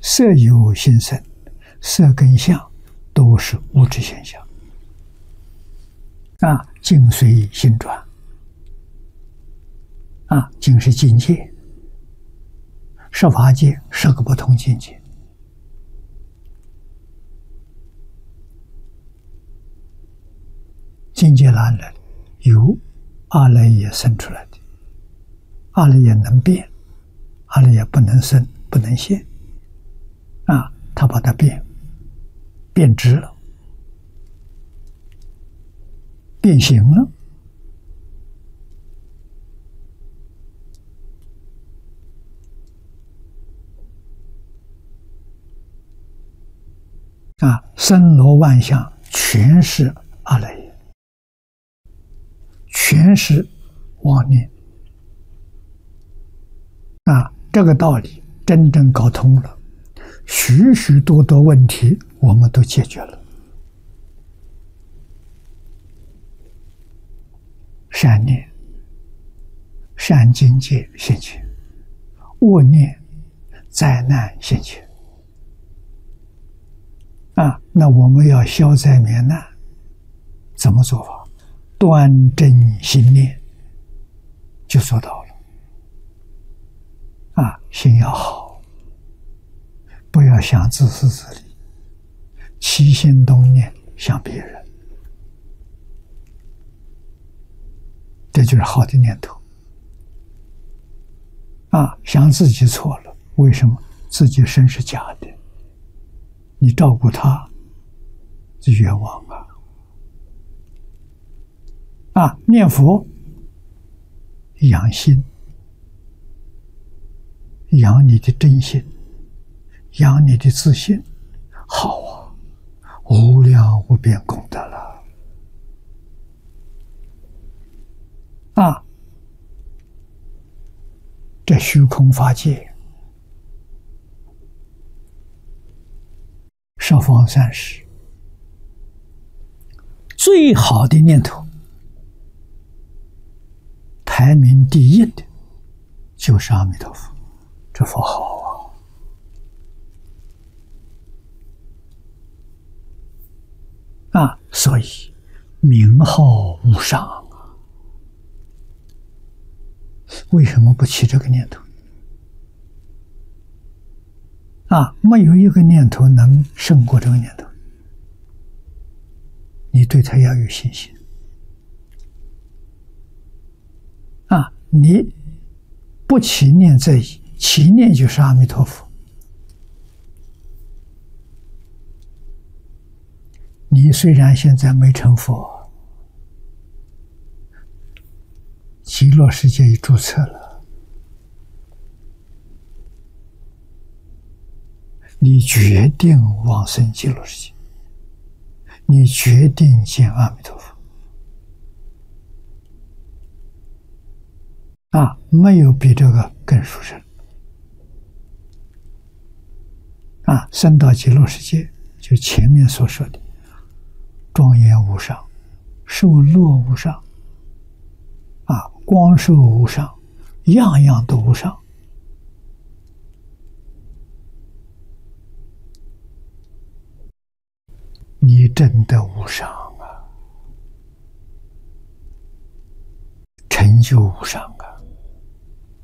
色由心生，色跟相都是物质现象。境随心转。境是境界，十法界10个不同境界。境界哪里来的？由阿赖耶生出来的。阿赖耶能变，阿赖耶不能生，不能现。他把它变质了，变形了。森罗万象全是阿赖耶，全是妄念。这个道理真正搞通了，许许多多问题我们都解决了。善念、善境界现前，恶念、灾难现前。那我们要消灾免难，怎么做法？端正心念，就做到了。心要好，不要想自私自利，起心动念想别人，这就是好的念头。想自己错了，为什么？自己身是假的，你照顾他是冤枉念佛养心，养你的真心，养你的自信，好无量无边功德了。这虚空法界，十方三世最好的念头，排名第一的就是阿弥陀佛。这佛好所以名号无上。为什么不起这个念头？没有一个念头能胜过这个念头。你对他要有信心。你不起念在意，起念就是阿弥陀佛。你虽然现在没成佛，极乐世界已注册了，你决定往生极乐世界，你决定见阿弥陀佛。没有比这个更殊胜。升到极乐世界，就前面所说的庄严无上，受乐无上，光寿无上，样样都无上。你真的无上成就无上